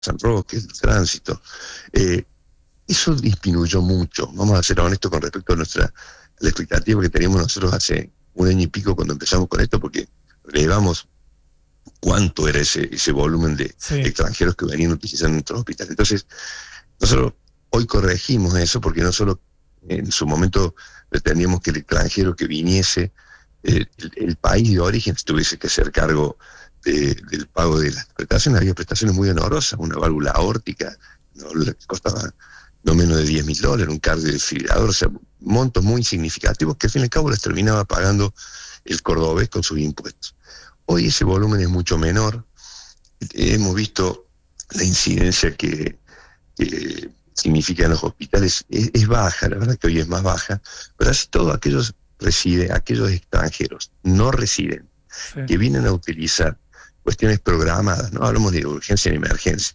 San Roque, el tránsito. Eso disminuyó mucho, vamos a ser honestos con respecto a la expectativa que teníamos nosotros hace un año y pico cuando empezamos con esto, porque relevamos cuánto era ese volumen de extranjeros que venían utilizando nuestros hospitales. Entonces, nosotros hoy corregimos eso, porque no solo en su momento pretendíamos que el extranjero que viniese, el país de origen tuviese que hacer cargo del pago de las prestaciones. Había prestaciones muy onerosas, una válvula aórtica, que costaba no menos de $10.000, un cardiodefibrilador, o sea, montos muy significativos que al fin y al cabo las terminaba pagando el cordobés con sus impuestos. Hoy ese volumen es mucho menor. Hemos visto la incidencia que significa en los hospitales, es baja, la verdad que hoy es más baja, pero así todo aquellos extranjeros no residentes que vienen a utilizar cuestiones programadas, no hablamos de urgencia ni emergencia.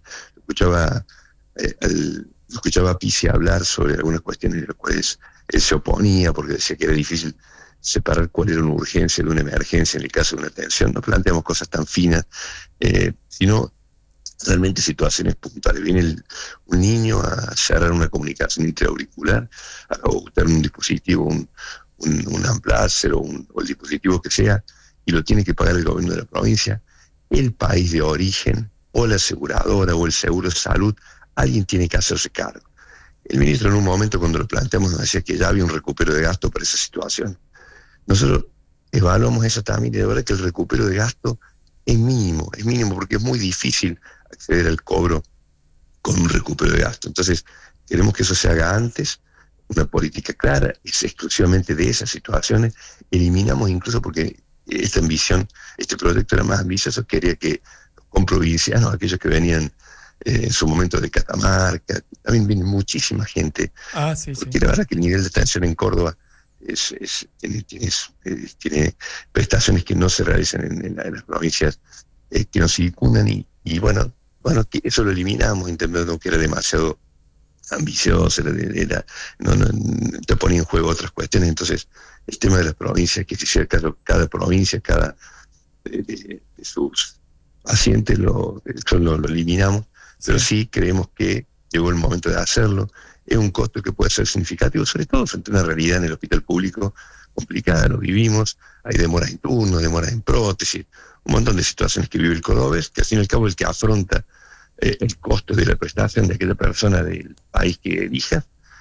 Escuchaba a Pizzi hablar sobre algunas cuestiones de las cuales él se oponía porque decía que era difícil separar cuál era una urgencia de una emergencia en el caso de una atención. No planteamos cosas tan finas, sino realmente situaciones puntuales. Viene un niño a cerrar una comunicación intraauricular, a buscar un dispositivo, un Amplatzer o el dispositivo que sea, y lo tiene que pagar el gobierno de la provincia, el país de origen, o la aseguradora, o el seguro de salud. Alguien tiene que hacerse cargo. El ministro en un momento cuando lo planteamos nos decía que ya había un recupero de gasto para esa situación. Nosotros evaluamos eso también y de verdad que el recupero de gasto es mínimo porque es muy difícil acceder al cobro con un recupero de gasto. Entonces queremos que eso se haga antes, una política clara, es exclusivamente de esas situaciones. Eliminamos incluso porque esta ambición, este proyecto era más ambicioso, quería que los comprovincianos, aquellos que venían en su momento de Catamarca, también viene muchísima gente, porque la verdad que el nivel de atención en Córdoba tiene prestaciones que no se realizan en las provincias que nos circundan y bueno, que eso lo eliminamos, entendiendo que era demasiado ambicioso, te ponía en juego otras cuestiones. Entonces el tema de las provincias, que si cada provincia, de sus pacientes lo eliminamos, pero sí creemos que llegó el momento de hacerlo. Es un costo que puede ser significativo, sobre todo frente a una realidad en el hospital público complicada, lo vivimos, hay demoras en turnos, demoras en prótesis, un montón de situaciones que vive el cordobés, que al fin y al cabo el que afronta el costo de la prestación de aquella persona del país que elija,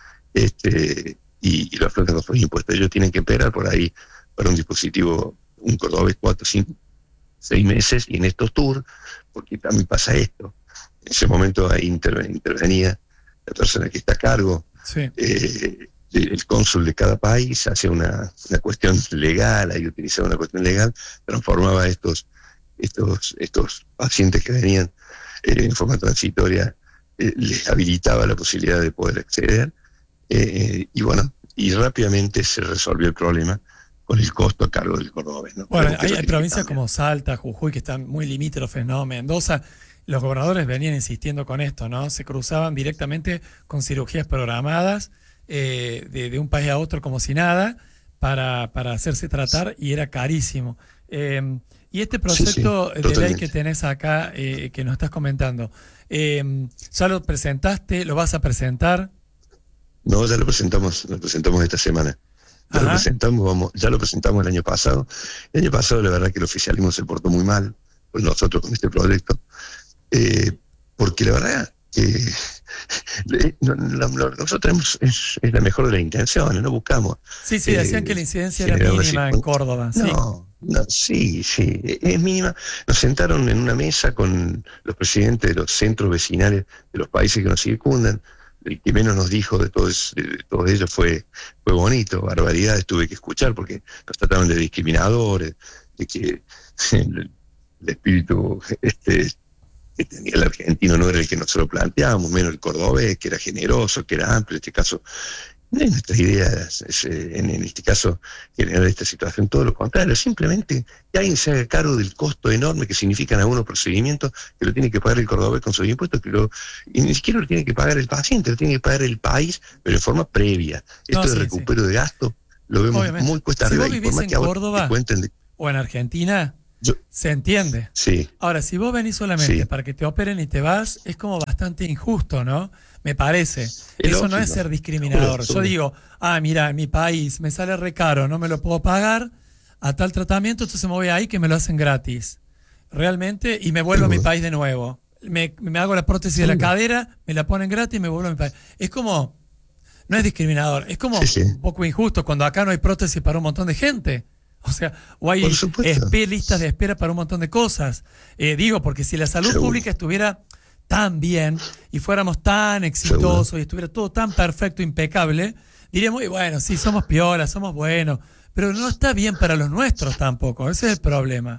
y lo afronta con sus impuestos. Ellos tienen que esperar por ahí para un dispositivo, un cordobés 4, 5, 6 meses, y en estos tours, porque también pasa esto, en ese momento ahí intervenía la persona que está a cargo, el cónsul de cada país, hacía una cuestión legal, ahí utilizaba una cuestión legal, transformaba estos pacientes que venían en forma transitoria, les habilitaba la posibilidad de poder acceder, y rápidamente se resolvió el problema con el costo a cargo del cordobés, ¿no? Bueno, hay provincias como Salta, Jujuy, que están muy limítrofes, ¿no? Mendoza, los gobernadores venían insistiendo con esto, ¿no? Se cruzaban directamente con cirugías programadas de un país a otro como si nada para hacerse tratar, y era carísimo. Y este proyecto de ley que tenés acá, que nos estás comentando, ¿ya lo presentaste? ¿Lo vas a presentar? No, ya lo presentamos esta semana. Ya lo presentamos el año pasado. El año pasado la verdad que el oficialismo se portó muy mal con nosotros con este proyecto, porque la verdad que nosotros tenemos es la mejor de las intenciones, no buscamos. Sí, decían que la incidencia era mínima en Córdoba. Sí, es mínima. Nos sentaron en una mesa con los presidentes de los centros vecinales de los países que nos circundan. El que menos nos dijo de todos ellos fue bonito, barbaridades tuve que escuchar, porque nos trataban de discriminadores, de que el espíritu que tenía el argentino no era el que nosotros planteábamos, menos el cordobés, que era generoso, que era amplio. En este caso, nuestras ideas, en este caso, generar esta situación, todo lo contrario, simplemente que alguien se haga cargo del costo enorme que significan algunos procedimientos que lo tiene que pagar el cordobés con sus impuestos, y ni siquiera lo tiene que pagar el paciente, lo tiene que pagar el país, pero en forma previa. Esto de recupero de gasto lo vemos muy cuesta arriba. Si vos vivís en Córdoba o en Argentina, se entiende. Sí. Ahora, si vos venís solamente Sí. para que te operen y te vas, es como bastante injusto, ¿no? Me parece. Eso no es ser discriminador. Yo digo, mira, en mi país me sale re caro, no me lo puedo pagar a tal tratamiento, entonces me voy ahí que me lo hacen gratis. Realmente, y me vuelvo a mi país de nuevo. Me hago la prótesis de la cadera, me la ponen gratis y me vuelvo a mi país. Es como, no es discriminador, es como un poco injusto cuando acá no hay prótesis para un montón de gente. O sea, o hay listas de espera para un montón de cosas. Digo, porque si la salud pública estuviera tan bien y fuéramos tan exitosos y estuviera todo tan perfecto, impecable, diríamos, y bueno, sí, somos piolas, somos buenos, pero no está bien para los nuestros tampoco, ese es el problema.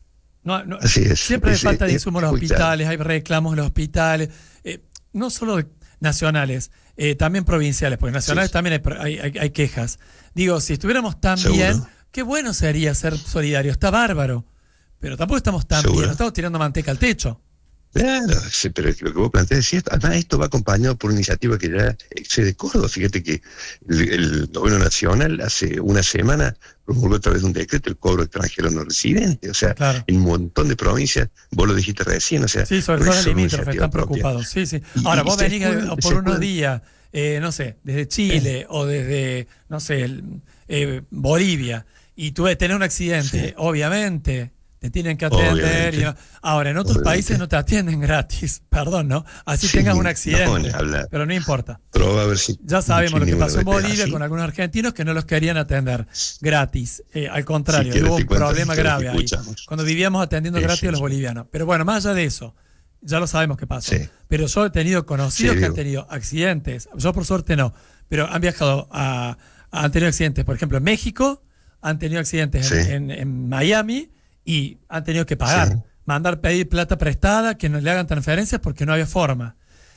Así es. Siempre hay falta de insumos en los hospitales, hay reclamos en los hospitales, no solo nacionales, también provinciales, porque nacionales también hay quejas. Digo, si estuviéramos tan bien, qué bueno sería ser solidario, está bárbaro, pero tampoco estamos tan bien, no estamos tirando manteca al techo. Claro, sí, pero lo que vos planteás es además esto va acompañado por una iniciativa que ya excede Córdoba. Fíjate que el gobierno nacional hace una semana promulgó a través de un decreto el cobro extranjero no residente. O sea, en un montón de provincias, vos lo dijiste recién, o sea, sí, sobre todo en limítrofes están preocupados. Sí, sí. Ahora, vos venís por unos días, no sé, desde Chile o desde, no sé, Bolivia, y tú tenés un accidente, obviamente te tienen que atender. Ahora, en otros países no te atienden gratis, perdón, ¿no? Así tengas un accidente, pero no importa. Ya sabemos lo que pasó en Bolivia con algunos argentinos que no los querían atender gratis. Al contrario, hubo un problema grave ahí, cuando vivíamos atendiendo gratis a los bolivianos. Pero bueno, más allá de eso, ya lo sabemos qué pasó. Pero yo he tenido conocidos que han tenido accidentes, yo por suerte no, pero han viajado han tenido accidentes, por ejemplo, en México, han tenido accidentes en Miami, y han tenido que pagar, pedir plata prestada, que no le hagan transferencias porque no había forma.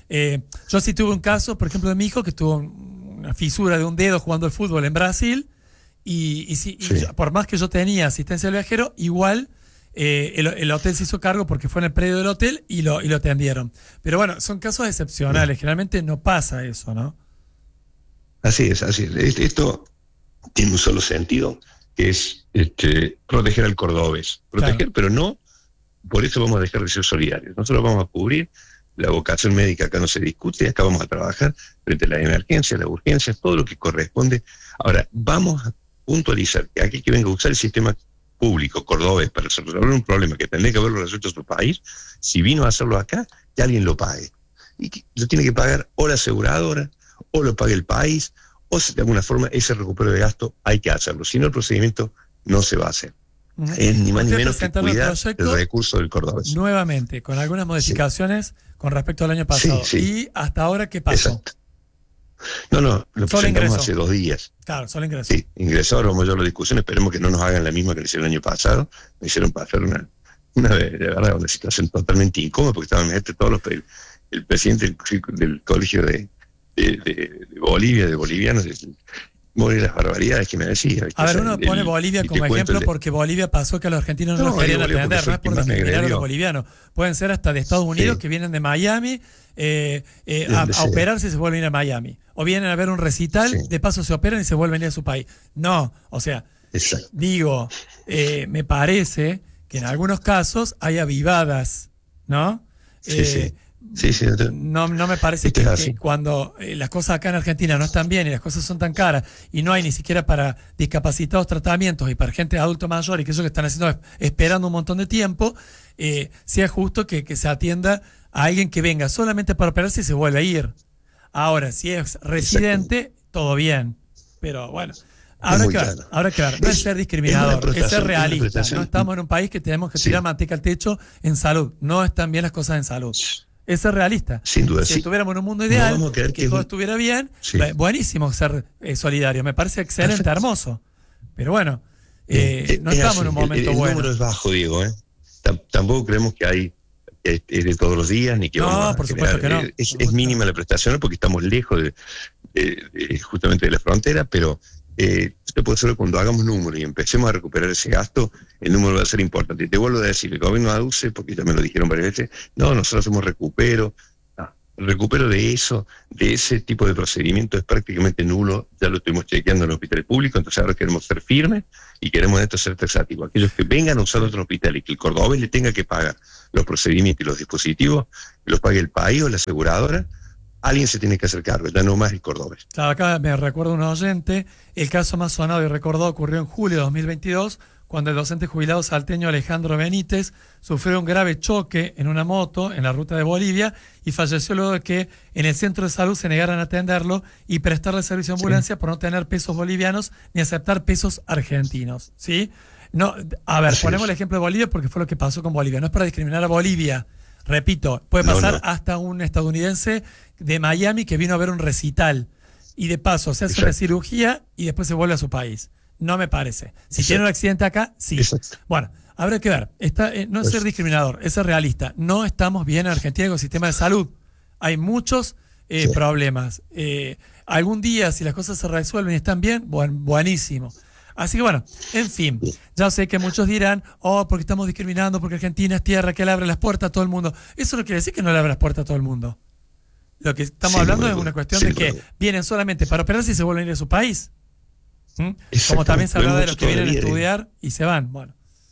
Yo sí tuve un caso, por ejemplo, de mi hijo que tuvo una fisura de un dedo jugando al fútbol en Brasil y por más que yo tenía asistencia al viajero, igual el hotel se hizo cargo porque fue en el predio del hotel y lo atendieron. Pero bueno, son casos excepcionales, generalmente no pasa eso, ¿no? Así es. Esto tiene un solo sentido, que es proteger al cordobés. Pero no, por eso vamos a dejar de ser solidarios. Nosotros vamos a cubrir, la vocación médica acá no se discute, acá vamos a trabajar frente a las emergencias, las urgencias, todo lo que corresponde. Ahora, vamos a puntualizar que aquí que venga a usar el sistema público cordobés para resolver un problema que tendría que haberlo resuelto en su país, si vino a hacerlo acá, que alguien lo pague. Y que lo tiene que pagar o la aseguradora, o lo pague el país, o si de alguna forma ese recupero de gasto hay que hacerlo, si no el procedimiento no se va a hacer. Es ni más ni menos que cuidar el recurso del cordobés. Nuevamente, con algunas modificaciones con respecto al año pasado. ¿Y hasta ahora qué pasó? Exacto. No, lo presentamos hace 2 días. Claro, solo ingresó. Sí, ingresó, ahora vamos a llevar la discusión, esperemos que no nos hagan la misma que le hicieron el año pasado. Me hicieron pasar de verdad una situación totalmente incómoda, porque estaban todos el presidente del colegio de Bolivia, de bolivianos, las barbaridades que me decía. A ver, uno pone Bolivia como ejemplo porque Bolivia pasó que a los argentinos no los querían atender, no es por discriminar a los bolivianos. Pueden ser hasta de Estados Unidos que vienen de Miami a operarse y se vuelven a ir a Miami. O vienen a ver un recital, de paso se operan y se vuelven a ir a su país. No, o sea, digo, me parece que en algunos casos hay avivadas, ¿no? No me parece que cuando las cosas acá en Argentina no están bien y las cosas son tan caras y no hay ni siquiera para discapacitados tratamientos y para gente adulto mayor y que eso que están haciendo esperando un montón de tiempo, sea justo que se atienda a alguien que venga solamente para operarse y se vuelve a ir. Ahora, si es residente, todo bien, pero bueno, habrá que ver, no es ser discriminador, es ser realista. No estamos en un país que tenemos que tirar manteca al techo en salud, no están bien las cosas en salud. Es ser realista. Sin duda. Si estuviéramos en un mundo ideal, que todo estuviera bien, buenísimo ser solidario. Me parece excelente, hermoso. Pero bueno, no estamos en un momento bueno. El número es bajo, Diego. Tampoco creemos que es de todos los días, ni que vamos a por supuesto que no. Es mínima la prestación porque estamos lejos justamente de la frontera, pero esto puede ser cuando hagamos números y empecemos a recuperar ese gasto, el número va a ser importante. Y te vuelvo a decir, el gobierno aduce, porque ya me lo dijeron varias veces, no, nosotros hacemos recupero. No, el recupero de eso, de ese tipo de procedimiento es prácticamente nulo. Ya lo estuvimos chequeando en los hospitales públicos, entonces ahora queremos ser firmes y queremos esto ser taxativo. Aquellos que vengan a usar otro hospital y que el cordobés le tenga que pagar los procedimientos y los dispositivos, los pague el país o la aseguradora, alguien se tiene que hacer cargo, ya no más el cordobés. Claro, acá me recuerda un oyente, el caso más sonado y recordado ocurrió en julio de 2022, cuando el docente jubilado salteño Alejandro Benítez sufrió un grave choque en una moto en la ruta de Bolivia y falleció luego de que en el centro de salud se negaran a atenderlo y prestarle servicio de ambulancia por no tener pesos bolivianos ni aceptar pesos argentinos, ¿sí? No, a ver, ponemos el ejemplo de Bolivia porque fue lo que pasó con Bolivia. No es para discriminar a Bolivia. Repito, puede pasar hasta un estadounidense de Miami que vino a ver un recital y de paso se hace una cirugía y después se vuelve a su país. No me parece. Si tiene un accidente acá, sí. Bueno, habrá que ver. No es ser discriminador, es ser realista. No estamos bien en Argentina con el sistema de salud. Hay muchos problemas. Algún día, si las cosas se resuelven y están bien, buenísimo. Así que bueno, en fin, ya sé que muchos dirán, porque estamos discriminando, porque Argentina es tierra que le abre las puertas a todo el mundo. Eso no quiere decir que no le abre las puertas a todo el mundo. Lo que estamos hablando es una cuestión de que vienen solamente para operarse y se vuelven a ir a su país. Como también se habla de los que vienen a estudiar y se van. Bueno,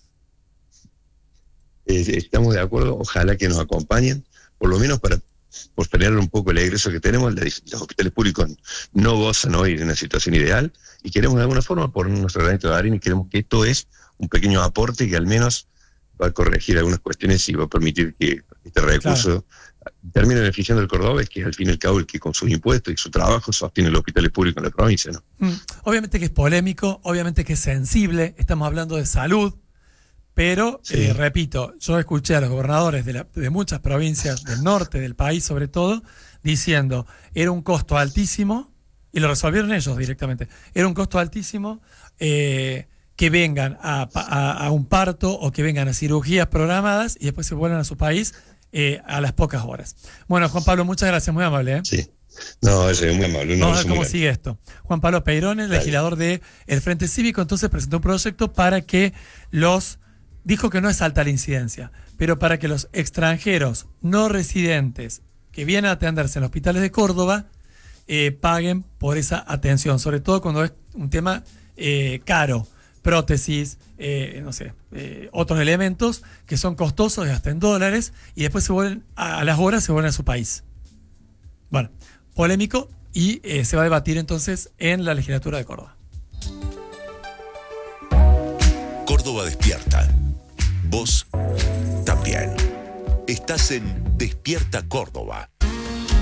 estamos de acuerdo, ojalá que nos acompañen, por lo menos para postergar un poco el egreso que tenemos. Los hospitales públicos no gozan hoy de una situación ideal y queremos de alguna forma poner nuestro granito de arena y queremos que esto es un pequeño aporte que al menos va a corregir algunas cuestiones y va a permitir que este recurso termine beneficiando al cordobés, que es al fin y al cabo el que con sus impuestos y su trabajo sostiene los hospitales públicos en la provincia, ¿no? Obviamente que es polémico, obviamente que es sensible, estamos hablando de salud, pero repito, yo escuché a los gobernadores de muchas provincias del norte del país sobre todo, diciendo, era un costo altísimo, y lo resolvieron ellos directamente, era un costo altísimo que vengan a un parto o que vengan a cirugías programadas y después se vuelvan a su país a las pocas horas. Bueno, Juan Pablo, muchas gracias, muy amable. Sí. No, eso es muy amable. Vamos a ver cómo sigue esto. Juan Pablo Peirones, legislador del Frente Cívico, entonces presentó un proyecto para que dijo que no es alta la incidencia, pero para que los extranjeros no residentes que vienen a atenderse en los hospitales de Córdoba paguen por esa atención, sobre todo cuando es un tema caro, prótesis, otros elementos que son costosos hasta en dólares y después se vuelven a las horas se vuelven a su país. Bueno, polémico y se va a debatir entonces en la legislatura de Córdoba. Córdoba despierta. Vos también. Estás en Despierta Córdoba.